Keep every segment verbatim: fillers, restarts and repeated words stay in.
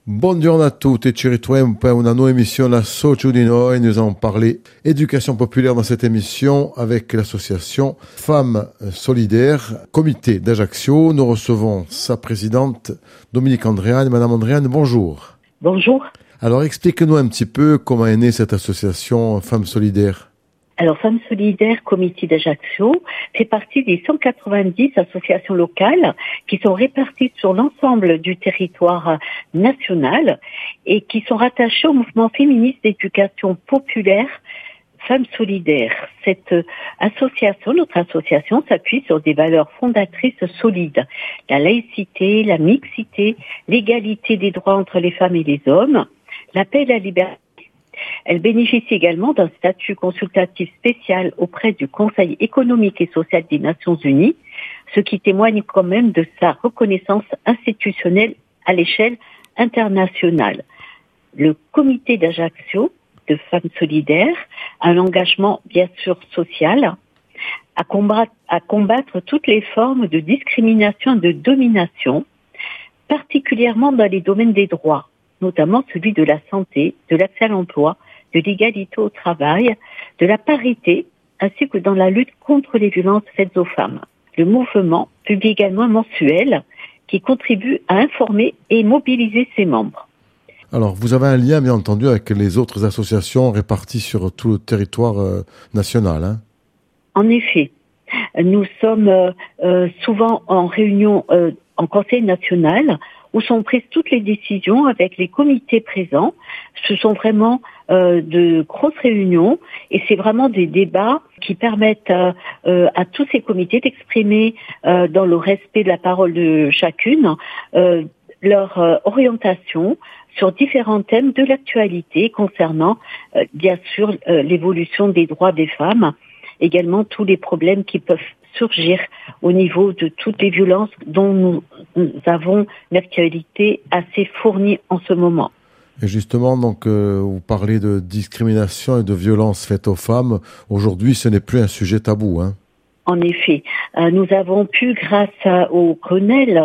Buongiorno a tutti, ci ritroviamo per una nuova émission La Socio di Noi. Nous allons parler éducation populaire dans cette émission avec l'association Femmes Solidaires, comité d'Ajaccio. Nous recevons sa présidente Dominique Andréane. Madame Andréane, bonjour. Bonjour. Alors explique-nous un petit peu comment est née cette association Femmes Solidaires. Alors, Femmes Solidaires, comité d'Ajaccio, fait partie des cent quatre-vingt-dix associations locales qui sont réparties sur l'ensemble du territoire national et qui sont rattachées au mouvement féministe d'éducation populaire Femmes Solidaires. Cette association, notre association, s'appuie sur des valeurs fondatrices solides. La laïcité, la mixité, l'égalité des droits entre les femmes et les hommes, la paix et la liberté. Elle bénéficie également d'un statut consultatif spécial auprès du Conseil économique et social des Nations Unies, ce qui témoigne quand même de sa reconnaissance institutionnelle à l'échelle internationale. Le comité d'Ajaccio de Femmes Solidaires a un engagement bien sûr social à combattre, à combattre toutes les formes de discrimination et de domination, particulièrement dans les domaines des droits, notamment celui de la santé, de l'accès à l'emploi, de l'égalité au travail, de la parité, ainsi que dans la lutte contre les violences faites aux femmes. Le mouvement publie également un mensuel qui contribue à informer et mobiliser ses membres. Alors, vous avez un lien, bien entendu, avec les autres associations réparties sur tout le territoire euh, national, hein ? En effet, nous sommes euh, euh, souvent en réunion euh, en conseil national où sont prises toutes les décisions avec les comités présents. Ce sont vraiment euh, de grosses réunions et c'est vraiment des débats qui permettent euh, euh, à tous ces comités d'exprimer euh, dans le respect de la parole de chacune euh, leur euh, orientation sur différents thèmes de l'actualité concernant euh, bien sûr euh, l'évolution des droits des femmes, également tous les problèmes qui peuvent surgir au niveau de toutes les violences dont nous, nous avons une actualité assez fournie en ce moment. Et justement, donc, euh, vous parlez de discrimination et de violence faites aux femmes. Aujourd'hui, ce n'est plus un sujet tabou, hein. En effet, euh, nous avons pu, grâce à, au Grenelle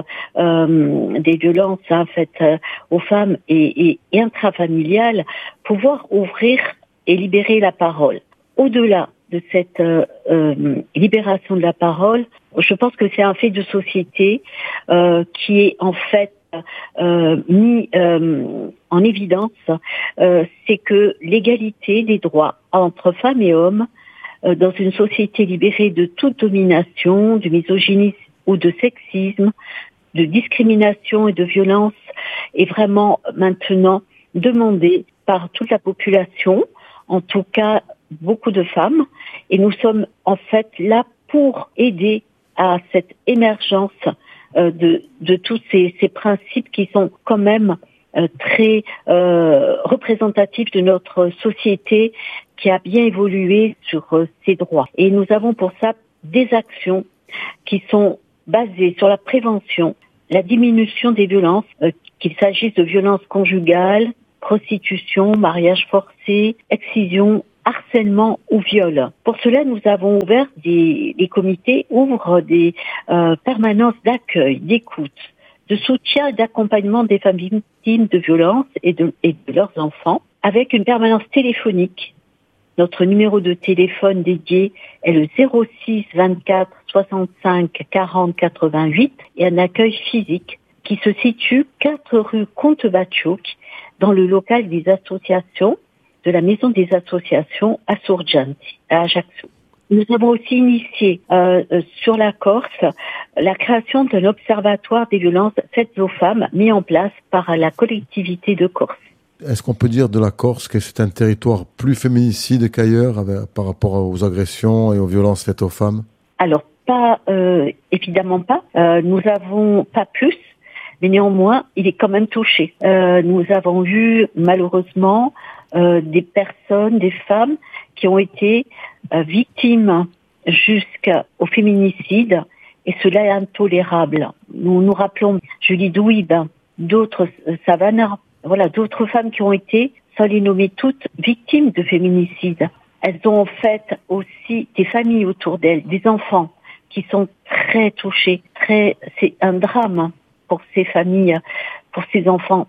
euh, des violences hein, faites euh, aux femmes et, et, et intrafamiliales, pouvoir ouvrir et libérer la parole. Au-delà de cette euh, euh, libération de la parole, je pense que c'est un fait de société euh, qui est en fait euh, mis euh, en évidence, euh, c'est que l'égalité des droits entre femmes et hommes euh, dans une société libérée de toute domination, de misogynisme ou de sexisme, de discrimination et de violence est vraiment maintenant demandée par toute la population, en tout cas beaucoup de femmes, et nous sommes en fait là pour aider à cette émergence euh, de, de tous ces, ces principes qui sont quand même euh, très euh, représentatifs de notre société qui a bien évolué sur euh, ses droits. Et nous avons pour ça des actions qui sont basées sur la prévention, la diminution des violences, euh, qu'il s'agisse de violences conjugales, prostitution, mariage forcé, excision, harcèlement ou viol. Pour cela, nous avons ouvert des, les comités ouvrent des euh, permanences d'accueil, d'écoute, de soutien et d'accompagnement des femmes victimes de violences et de, et de leurs enfants, avec une permanence téléphonique. Notre numéro de téléphone dédié est le zéro six vingt-quatre soixante-cinq quarante quatre-vingt-huit et un accueil physique qui se situe quatre rue Comte-Batiouk dans le local des associations de la Maison des associations à Sorgenti, à Ajaccio. Nous avons aussi initié euh, sur la Corse la création d'un observatoire des violences faites aux femmes mis en place par la collectivité de Corse. Est-ce qu'on peut dire de la Corse que c'est un territoire plus féminicide qu'ailleurs avec, par rapport aux agressions et aux violences faites aux femmes ? Alors, pas euh, évidemment pas. Euh, nous avons pas plus. Mais néanmoins, il est quand même touché. Euh, nous avons eu malheureusement euh, des personnes, des femmes qui ont été euh, victimes jusqu'au féminicide et cela est intolérable. Nous nous rappelons Julie Douib, d'autres euh, Savannah, voilà, d'autres femmes qui ont été, sans les nommer toutes, victimes de féminicide. Elles ont en fait aussi des familles autour d'elles, des enfants qui sont très touchés. Très, c'est un drame pour ces familles, pour ces enfants.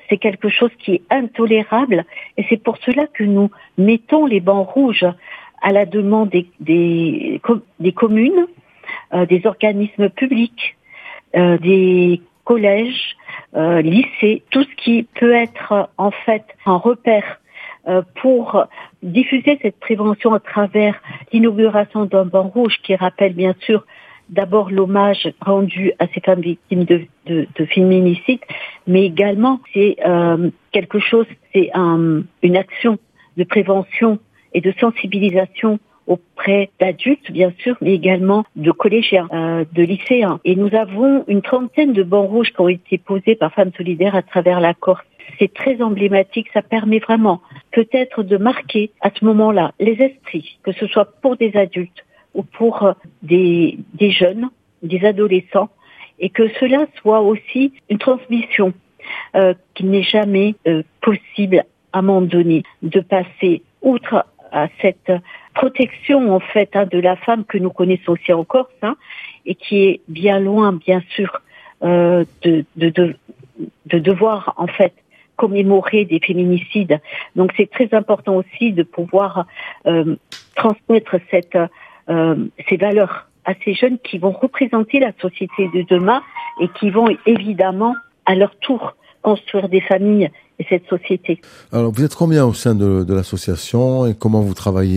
c'est quelque chose qui est intolérable et c'est pour cela que nous mettons les bancs rouges à la demande des, des, des communes, euh, des organismes publics, euh, des collèges, euh, lycées, tout ce qui peut être en fait un repère euh, pour diffuser cette prévention à travers l'inauguration d'un banc rouge qui rappelle bien sûr d'abord l'hommage rendu à ces femmes victimes de, de, de féminicide, mais également c'est euh, quelque chose, c'est un, une action de prévention et de sensibilisation auprès d'adultes, bien sûr, mais également de collégiens, euh, de lycéens. Et nous avons une trentaine de bancs rouges qui ont été posés par Femmes Solidaires à travers la Corse. C'est très emblématique, ça permet vraiment peut-être de marquer à ce moment-là les esprits, que ce soit pour des adultes ou pour des, des jeunes, des adolescents, et que cela soit aussi une transmission euh, qui n'est jamais euh, possible à un moment donné de passer outre à cette protection en fait hein, de la femme que nous connaissons aussi en Corse hein, et qui est bien loin bien sûr euh, de, de, de, de devoir en fait commémorer des féminicides. Donc c'est très important aussi de pouvoir euh, transmettre cette, euh, ces valeurs à ces jeunes qui vont représenter la société de demain et qui vont évidemment à leur tour construire des familles et cette société. Alors, vous êtes combien au sein de, de l'association et comment vous travaillez ?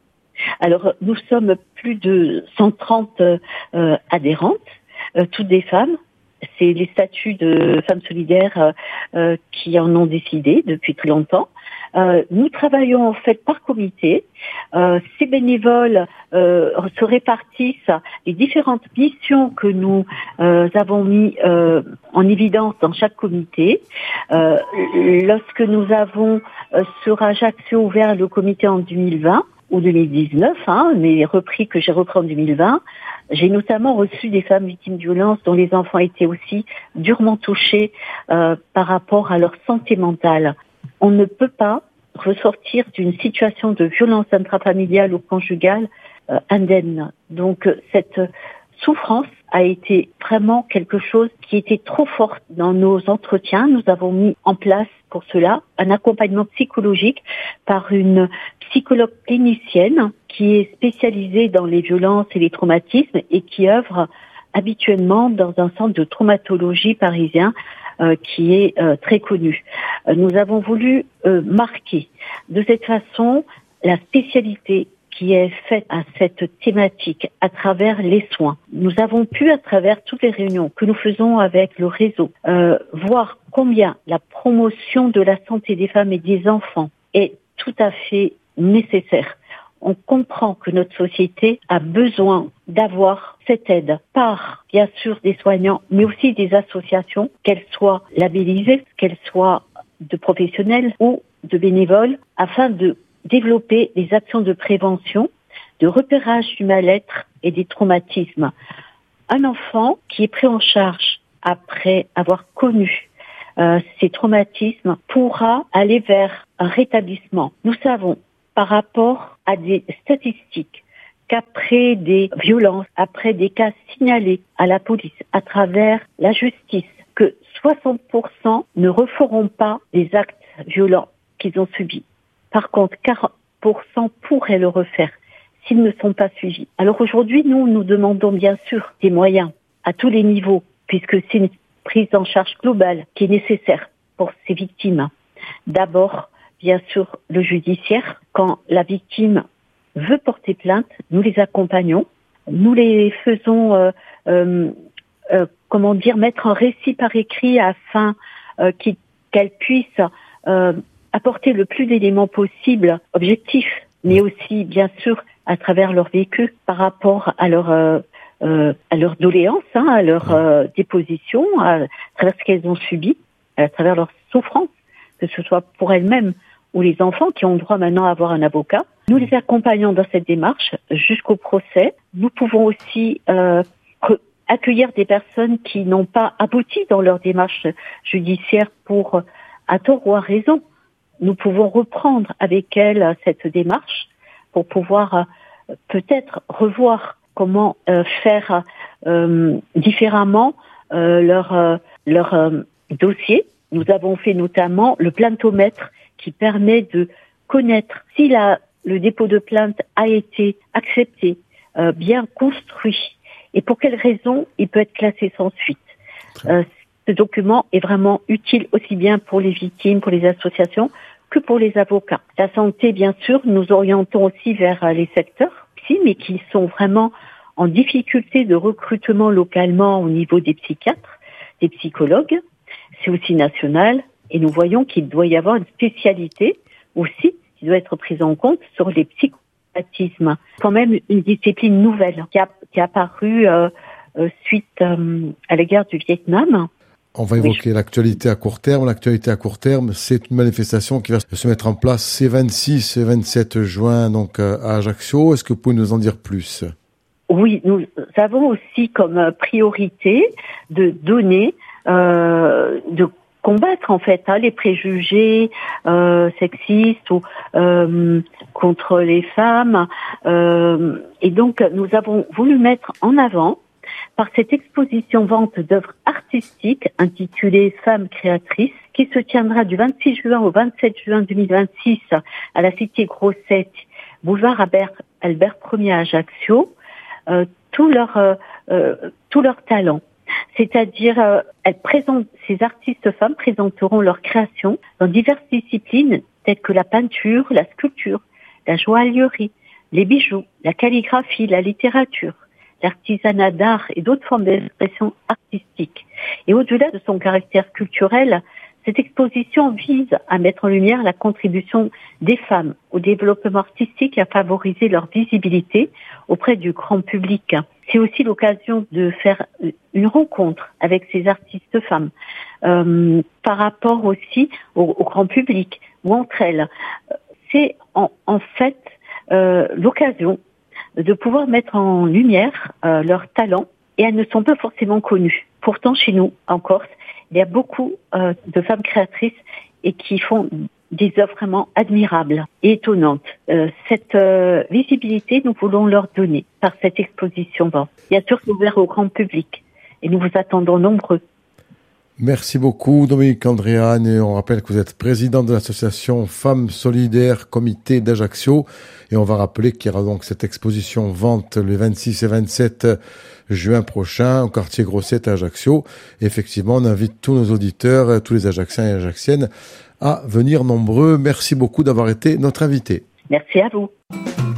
Alors, nous sommes plus de cent trente euh, adhérentes, euh, toutes des femmes. C'est les statuts de Femmes Solidaires euh, qui en ont décidé depuis très longtemps. Euh, nous travaillons en fait par comité. Euh, ces bénévoles euh, se répartissent les différentes missions que nous euh, avons mis euh, en évidence dans chaque comité. Euh, lorsque nous avons euh, sur Ajaccio ouvert le comité en deux mille vingt ou deux mille dix-neuf, hein, mais repris que j'ai repris en deux mille vingt, j'ai notamment reçu des femmes victimes de violences dont les enfants étaient aussi durement touchés euh, par rapport à leur santé mentale. On ne peut pas ressortir d'une situation de violence intrafamiliale ou conjugale euh, indemne. Donc cette souffrance a été vraiment quelque chose qui était trop fort dans nos entretiens. Nous avons mis en place pour cela un accompagnement psychologique par une psychologue clinicienne qui est spécialisée dans les violences et les traumatismes et qui œuvre habituellement dans un centre de traumatologie parisien euh, qui est euh, très connu. Euh, nous avons voulu euh, marquer de cette façon la spécialité qui est faite à cette thématique à travers les soins. Nous avons pu, à travers toutes les réunions que nous faisons avec le réseau, euh, voir combien la promotion de la santé des femmes et des enfants est tout à fait nécessaire. On comprend que notre société a besoin d'avoir cette aide par, bien sûr, des soignants, mais aussi des associations, qu'elles soient labellisées, qu'elles soient de professionnels ou de bénévoles, afin de développer des actions de prévention, de repérage du mal-être et des traumatismes. Un enfant qui est pris en charge après avoir connu euh, ces traumatismes pourra aller vers un rétablissement. Nous savons, par rapport à des statistiques, qu'après des violences, après des cas signalés à la police, à travers la justice, que soixante pour cent ne referont pas les actes violents qu'ils ont subis. Par contre, quarante pour cent pourraient le refaire s'ils ne sont pas suivis. Alors aujourd'hui, nous, nous demandons bien sûr des moyens à tous les niveaux, puisque c'est une prise en charge globale qui est nécessaire pour ces victimes. D'abord, bien sûr, le judiciaire. Quand la victime veut porter plainte, nous les accompagnons. Nous les faisons, euh, euh, euh, comment dire, mettre un récit par écrit afin euh, qu'il, qu'elle puisse euh, apporter le plus d'éléments possibles, objectifs, mais aussi, bien sûr, à travers leur vécu par rapport à leur euh, euh, à leur doléance, hein, à leur euh, déposition, à travers ce qu'elles ont subi, à travers leur souffrance, que ce soit pour elles-mêmes ou les enfants qui ont droit maintenant à avoir un avocat. Nous les accompagnons dans cette démarche jusqu'au procès. Nous pouvons aussi euh, accueillir des personnes qui n'ont pas abouti dans leur démarche judiciaire pour, à tort ou à raison. Nous pouvons reprendre avec elles cette démarche pour pouvoir euh, peut-être revoir comment euh, faire euh, différemment euh, leur, euh, leur euh, dossier Nous avons fait notamment le plaintomètre qui permet de connaître si la, le dépôt de plainte a été accepté, euh, bien construit, et pour quelles raisons il peut être classé sans suite. Euh, ce document est vraiment utile aussi bien pour les victimes, pour les associations, que pour les avocats. La santé, bien sûr, nous orientons aussi vers les secteurs, mais qui sont vraiment en difficulté de recrutement localement au niveau des psychiatres, des psychologues. C'est aussi national, et nous voyons qu'il doit y avoir une spécialité aussi qui doit être prise en compte sur les psychopathismes. Quand même une discipline nouvelle qui a, qui a apparu euh, euh, suite euh, à la guerre du Vietnam. On va évoquer oui. l'actualité à court terme. L'actualité à court terme, c'est une manifestation qui va se mettre en place ces vingt-six et vingt-sept juin donc à Ajaccio. Est-ce que vous pouvez nous en dire plus ? Oui, nous avons aussi comme priorité de donner, euh, de combattre en fait hein, les préjugés euh, sexistes ou euh, contre les femmes. Euh, et donc, nous avons voulu mettre en avant par cette exposition vente d'œuvres artistiques intitulée Femmes créatrices, qui se tiendra du vingt-six juin au vingt-sept juin deux mille vingt-six à la cité Grosset, boulevard Albert, Albert Ier à Ajaccio, euh, tout leur euh, euh, tout leur talent. C'est-à-dire, euh, elles présentent, ces artistes femmes présenteront leurs créations dans diverses disciplines telles que la peinture, la sculpture, la joaillerie, les bijoux, la calligraphie, la littérature, l'artisanat d'art et d'autres formes d'expression artistique. Et au-delà de son caractère culturel, cette exposition vise à mettre en lumière la contribution des femmes au développement artistique et à favoriser leur visibilité auprès du grand public. C'est aussi l'occasion de faire une rencontre avec ces artistes femmes euh, par rapport aussi au, au grand public ou entre elles. C'est en, en fait euh, l'occasion de pouvoir mettre en lumière euh, leurs talents, et elles ne sont pas forcément connues. Pourtant, chez nous, en Corse, il y a beaucoup euh, de femmes créatrices et qui font des œuvres vraiment admirables et étonnantes. Euh, cette euh, visibilité, nous voulons leur donner par cette exposition. Bon, bien sûr, c'est ouvert au grand public et nous vous attendons nombreux. Merci beaucoup, Dominique Andréane. Et on rappelle que vous êtes président de l'association Femmes Solidaires, comité d'Ajaccio. Et on va rappeler qu'il y aura donc cette exposition vente les vingt-six et vingt-sept juin prochain au quartier Grosset à Ajaccio. Et effectivement, on invite tous nos auditeurs, tous les Ajacciens et Ajacciennes à venir nombreux. Merci beaucoup d'avoir été notre invité. Merci à vous.